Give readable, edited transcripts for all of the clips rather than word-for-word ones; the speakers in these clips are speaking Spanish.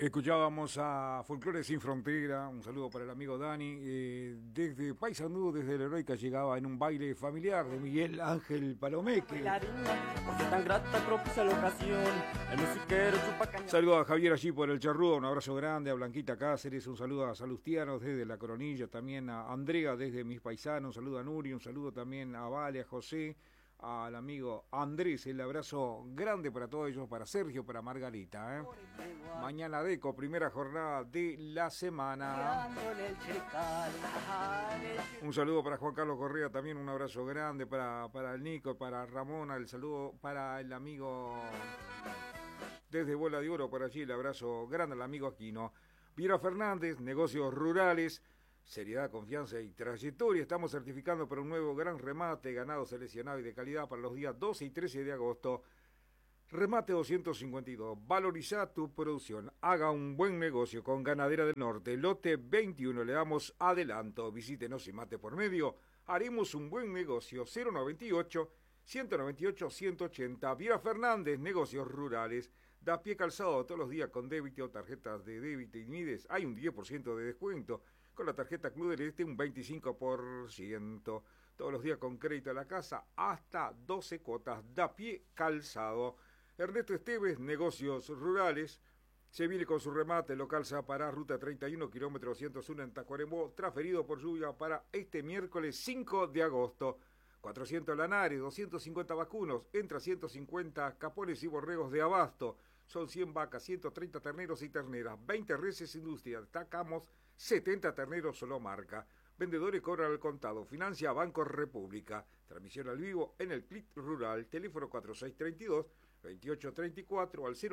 Escuchábamos a Folclore Sin Frontera, un saludo para el amigo Dani, desde Paysandú, desde la Heroica, llegaba en un baile familiar de Miguel Ángel Palomeque. Saludo a Javier allí por el Charrúa, un abrazo grande, a Blanquita Cáceres, un saludo a Salustiano desde La Coronilla, también a Andrea desde Mis Paisanos, un saludo a Nuri, un saludo también a Vale, a José, al amigo Andrés, el abrazo grande para todos ellos, para Sergio, para Margarita. Mañana Deco, primera jornada de la semana. Un saludo para Juan Carlos Correa, también un abrazo grande para el Nico, para Ramona, el saludo para el amigo desde Bola de Oro, por allí el abrazo grande al amigo Aquino. Viera Fernández, negocios rurales. Seriedad, confianza y trayectoria. Estamos certificando para un nuevo gran remate, ganado, seleccionado y de calidad para los días 12 y 13 de agosto. Remate 252. Valoriza tu producción. Haga un buen negocio con Ganadera del Norte. Lote 21. Le damos adelanto. Visítenos y mate por medio. Haremos un buen negocio. 098-198-180. Viera Fernández, negocios rurales. Da pie calzado todos los días con débito, tarjetas de débito y Mides. Hay un 10% de descuento. Con la tarjeta Club del Este un 25%. Todos los días con crédito a la casa hasta 12 cuotas. Da pie calzado. Ernesto Esteves, negocios rurales. Se viene con su remate local Zapará, ruta 31, kilómetro 201 en Tacuarembó. Transferido por lluvia para este miércoles 5 de agosto. 400 lanares, 250 vacunos. Entra 150 capones y borregos de abasto. Son 100 vacas, 130 terneros y terneras, 20 reses industria. Destacamos 70 terneros solo marca. Vendedores cobran al contado. Financia Banco República. Transmisión al vivo en el Clic Rural. Teléfono 4632-2834 al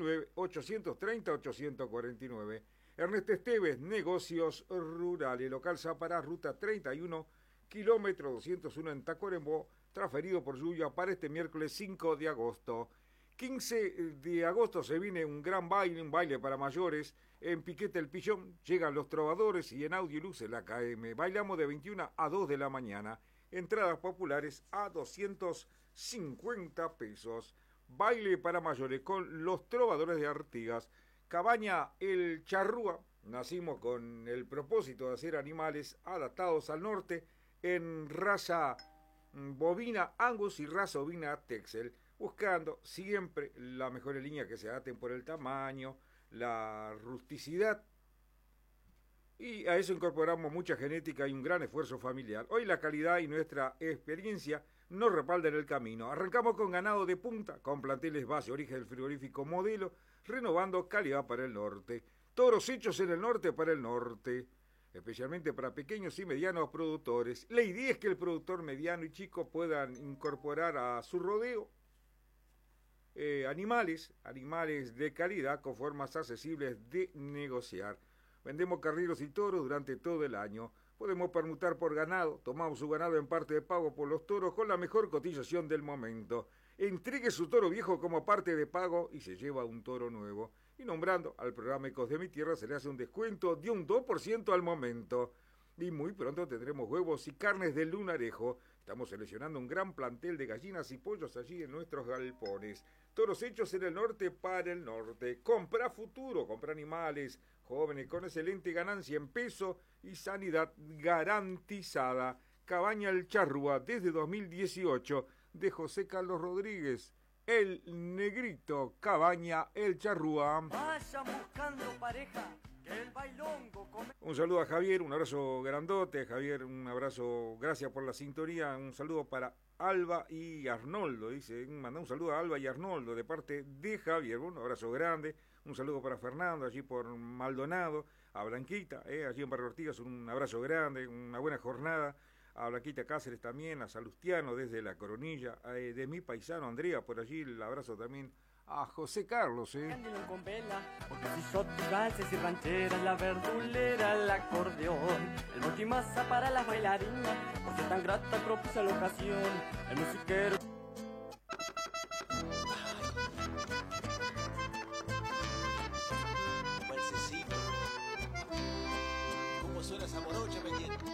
099-830-849. Ernesto Esteves, negocios rurales. Local Zapará, ruta 31, kilómetro 201 en Tacuarembó. Transferido por lluvia para este miércoles 5 de agosto. 15 de agosto se viene un gran baile, un baile para mayores. En Piquete El Pillón llegan los trovadores y en Audio y Luces la KM. Bailamos de 21 a 2 de la mañana. Entradas populares a 250 pesos. Baile para mayores con los trovadores de Artigas. Cabaña El Charrúa. Nacimos con el propósito de hacer animales adaptados al norte en raza bovina Angus y raza bovina Texel. Buscando siempre la mejor línea que se adapten por el tamaño, la rusticidad. Y a eso incorporamos mucha genética y un gran esfuerzo familiar. Hoy la calidad y nuestra experiencia nos respaldan el camino. Arrancamos con ganado de punta, con planteles base, origen del frigorífico modelo, renovando calidad para el norte. Toros hechos en el norte para el norte, especialmente para pequeños y medianos productores. La idea es que el productor mediano y chico puedan incorporar a su rodeo animales de calidad con formas accesibles de negociar. Vendemos carneros y toros durante todo el año. Podemos permutar por ganado. Tomamos su ganado en parte de pago por los toros con la mejor cotización del momento. Entregue su toro viejo como parte de pago y se lleva un toro nuevo. Y nombrando al programa Ecos de mi Tierra se le hace un descuento de un 2% al momento. Y muy pronto tendremos huevos y carnes del lunarejo. Estamos seleccionando un gran plantel de gallinas y pollos allí en nuestros galpones. Toros hechos en el norte para el norte. Compra futuro, compra animales jóvenes con excelente ganancia en peso y sanidad garantizada. Cabaña El Charrúa desde 2018 de José Carlos Rodríguez. El Negrito, Cabaña El Charrúa. Vayan buscando pareja. Un saludo a Javier, un abrazo grandote, Javier, un abrazo, gracias por la sintonía, un saludo para Alba y Arnoldo, dice, manda un saludo a Alba y Arnoldo de parte de Javier, un abrazo grande, un saludo para Fernando allí por Maldonado, a Blanquita, allí en Barrio Ortigas, un abrazo grande, una buena jornada, a Blanquita Cáceres también, a Salustiano desde La Coronilla, de mi paisano Andrea, por allí el abrazo también a José Carlos, Con vela, porque si son valses y rancheras, la verdulera, el acordeón, el multimasa para las bailarinas, por ser tan grata propicia la ocasión, el musiquero.